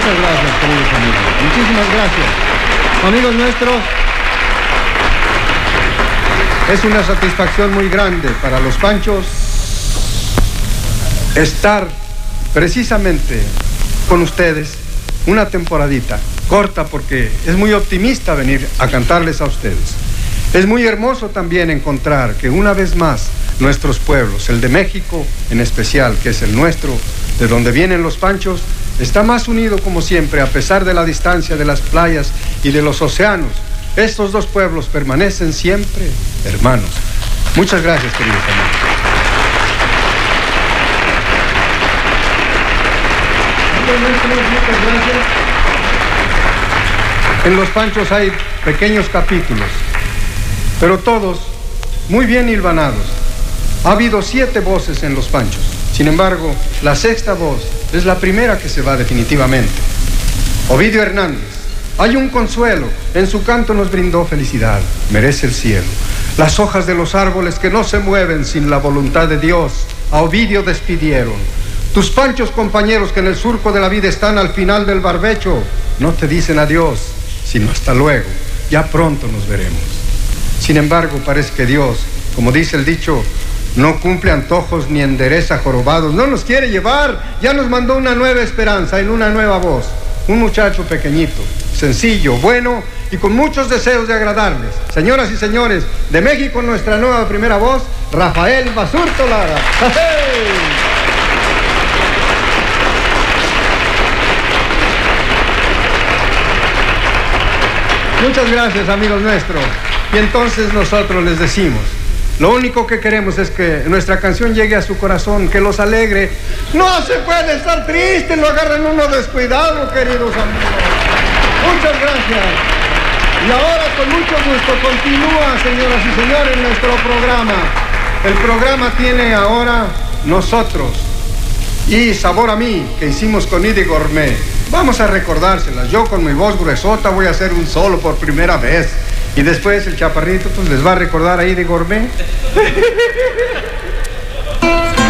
Muchas gracias, queridos amigos. Muchísimas gracias. Amigos nuestros, es una satisfacción muy grande para los Panchos estar precisamente con ustedes una temporadita corta, porque es muy optimista venir a cantarles a ustedes. Es muy hermoso también encontrar que una vez más nuestros pueblos, el de México en especial, que es el nuestro, de donde vienen los Panchos, está más unido como siempre, a pesar de la distancia de las playas y de los océanos. Estos dos pueblos permanecen siempre hermanos. Muchas gracias, queridos amigos. Muchas gracias. En los Panchos hay pequeños capítulos, pero todos muy bien hilvanados. Ha habido 7 voces en los Panchos. Sin embargo, la 6ª voz es la primera que se va definitivamente. Ovidio Hernández. Hay un consuelo, en su canto nos brindó felicidad, merece el cielo. Las hojas de los árboles que no se mueven sin la voluntad de Dios, a Ovidio despidieron. Tus Panchos compañeros que en el surco de la vida están al final del barbecho, no te dicen adiós, sino hasta luego, ya pronto nos veremos. Sin embargo, parece que Dios, como dice el dicho, no cumple antojos ni endereza jorobados, no nos quiere llevar, ya nos mandó una nueva esperanza en una nueva voz. Un muchacho pequeñito, sencillo, bueno y con muchos deseos de agradarles. Señoras y señores, de México nuestra nueva primera voz, Rafael Basurto Lara. Muchas gracias, amigos nuestros. Y entonces nosotros les decimos, lo único que queremos es que nuestra canción llegue a su corazón, que los alegre. No se puede estar triste, lo agarran uno descuidado, queridos amigos. Muchas gracias. Y ahora con mucho gusto continúa, señoras y señores, nuestro programa. El programa tiene ahora Nosotros y Sabor a Mí, que hicimos con Idi Gourmet. Vamos a recordárselas. Yo con mi voz gruesota voy a hacer un solo por primera vez. Y después el chaparrito pues les va a recordar a Idi Gourmet.